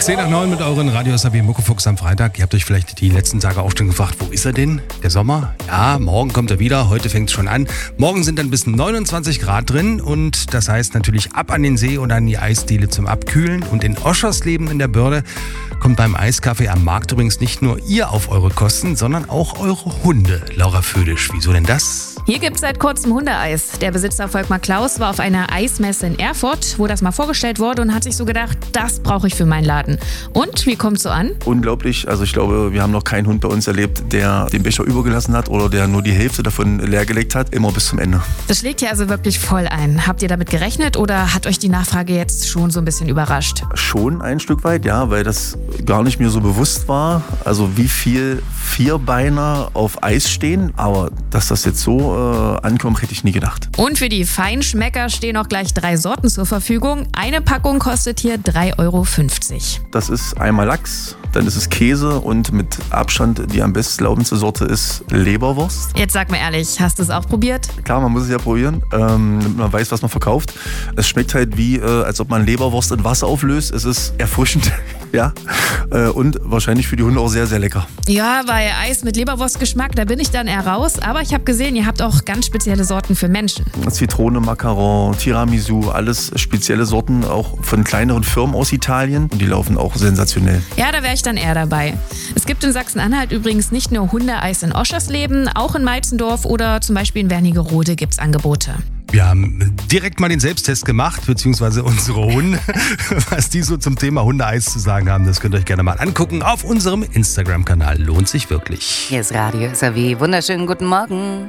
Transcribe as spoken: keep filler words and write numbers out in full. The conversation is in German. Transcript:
zehn nach neun mit euren Radio S A B Muckefuchs am Freitag. Ihr habt euch vielleicht die letzten Tage auch schon gefragt, wo ist er denn? Der Sommer? Ja, morgen kommt er wieder. Heute fängt es schon an. Morgen sind dann bis neunundzwanzig Grad drin und das heißt natürlich ab an den See und an die Eisdiele zum Abkühlen. Und in Oschersleben in der Börde kommt beim Eiskaffee am Markt übrigens nicht nur ihr auf eure Kosten, sondern auch eure Hunde. Laura Födisch, wieso denn das? Hier gibt es seit kurzem Hundeeis. Der Besitzer Volkmar Klaus war auf einer Eismesse in Erfurt, wo das mal vorgestellt wurde und hat sich so gedacht, das brauche ich für meinen Laden. Und wie kommt es so an? Unglaublich. Also ich glaube, wir haben noch keinen Hund bei uns erlebt, der den Becher übergelassen hat oder der nur die Hälfte davon leergelegt hat. Immer bis zum Ende. Das schlägt hier also wirklich voll ein. Habt ihr damit gerechnet oder hat euch die Nachfrage jetzt schon so ein bisschen überrascht? Schon ein Stück weit, ja, weil das gar nicht mir so bewusst war. Also wie viel Vierbeiner auf Eis stehen. Aber dass das jetzt so äh, ankommt, hätte ich nie gedacht. Und für die Feinschmecker stehen auch gleich drei Sorten zur Verfügung. Eine Packung kostet hier drei Euro fünfzig. Das ist einmal Lachs, dann ist es Käse und mit Abstand die am bestlaufendste Sorte ist Leberwurst. Jetzt sag mal ehrlich, hast du es auch probiert? Klar, man muss es ja probieren, ähm, damit man weiß, was man verkauft. Es schmeckt halt wie, äh, als ob man Leberwurst in Wasser auflöst. Es ist erfrischend, ja, äh, und wahrscheinlich für die Hunde auch sehr, sehr lecker. Ja, bei Eis mit Leberwurstgeschmack, da bin ich dann eher raus. Aber ich habe gesehen, ihr habt auch ganz spezielle Sorten für Menschen. Zitrone, Macaron, Tiramisu, alles spezielle Sorten, auch von kleineren Firmen aus Italien. Und die laufen auch sensationell. Ja, da wäre ich dann eher dabei. Es gibt in Sachsen-Anhalt übrigens nicht nur Hundeeis in Oschersleben, auch in Meitzendorf oder zum Beispiel in Wernigerode gibt es Angebote. Wir haben direkt mal den Selbsttest gemacht, beziehungsweise unsere Hunde. Was die so zum Thema Hundeeis zu sagen haben, das könnt ihr euch gerne mal angucken auf unserem Instagram-Kanal. Lohnt sich wirklich. Hier ist Radio S A W. Wunderschönen guten Morgen.